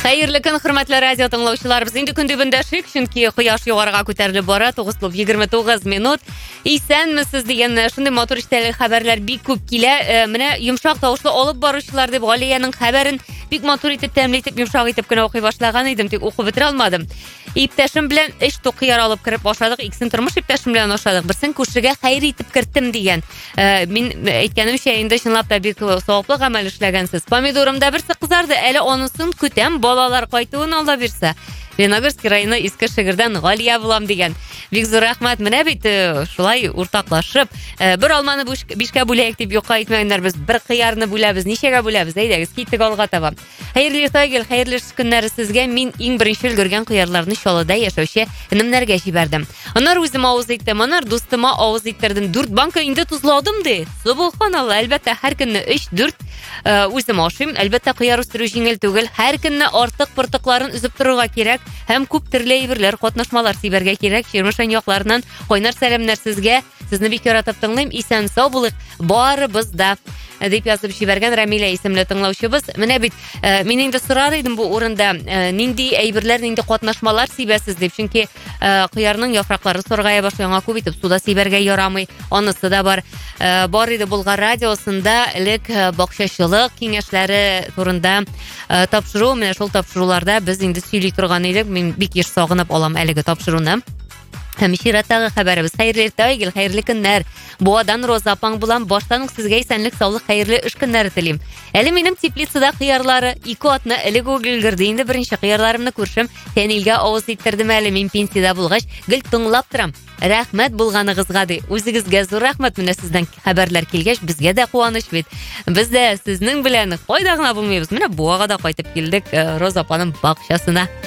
Xayrli kun, hurmatli radio tinglovchilar. Biz endi kun debindashik, chunki quyosh yuqoriga ko'tarilib boradi. 9:29 minut. Esanmisiz degan shunday motor ishtali xabarlar bek ko'p kela. Mana yumshoq tovushli olib boruvchilar deb G'oliyaning xabarin bek motor etib ta'minlatib yumshoq etibgina o'qiy boshlagan edim, tek o'qib bitira olmadim. Iptashim bilan ish to'qiyar olib kirib boshladik. Iksin turmush iptashim bilan boshladik. Birsin ko'shiga xayr etib kirdim degan. Men aytganimcha endi shunlab da bek savoqli amal ishlagansiz. Pomidorimda birsi qizardi, eli onusin kutam, bolalar qaytuvini ola bersa. Lenogorskiy rayoni eski shagirdan G'oliya bo'lam degan. Bek zo'r rahmat. Mana bit shulay o'rtoqlashib, bir olmani beshga bo'laylik deb yo'q aytmanglar. Biz bir qiyarni bo'lamiz, neshaga bo'lamiz? Aydangiz, ketdik olg'a tavam. Xayrli ertaga, xayrli kunlar sizga. Men eng birinchi ulgurgan qiyarlarni Sholada yashovchi nimlarga jibardim. Ular o'zim ovoz etdim, ular do'stima ovoz ettirdim. 4 banka endi tuzladim de. Subhanalloh, albatta har kunni 3-4 o'zim oshim. Albatta qiyar o'stirish yengil tugul. Har kunni ortiq pirtiqlarini uzib turishga kerak. Hem ko'p turli birlar qatnashmalar siberga kerak. Shirmishan yoqlaridan qo'ynar salamlar sizga. Sizni bekor atib tinglayim. Esan sog' bo'ling. Bari bizda deb yozib jibargan Ramila ismli tinglovchimiz. Mana bit mening de so'rar edim bu o'rinda nindi aybirlar, nindi qatnashmalar sibasiz deb. Chunki qiyarning yaproqlari so'rg'aya boshlagan ko'p etib suvda siberga yaramay. Onisi da bor edi Bulg'ar radiosida ilk boqshashilik kengashlari turida topshiruv. Mana shul topshiruvlarda biz endi suylay turgan edik. Men bekir sog'inib olam haligi topshiruvni. Hemşiratdagi xabarimiz. Xayrli ertaga, xayrli kunlar. Buadan Roza apang bilan boshdan sizga esanlik, sog'lik, xayrli ish kunlari tilayman. Hali mening Teplitsada qiyarlari 2 otni ilib o'g'ilgirdi. Endi birinchi qiyarlarimni ko'rishim, Tanilga ovoz ettirdim. Hali men pensiyada bo'lg'ach, gil tinglab turam. Rahmat bo'lganingizga de. O'zingizga zo'r rahmat. Mana sizdan xabarlar kelgach, bizga da quvonish bet. Bizda sizning bilan foydag'ina bo'lmaymiz. Mana buaga da qaytib keldik Roza opaning bog'chasina.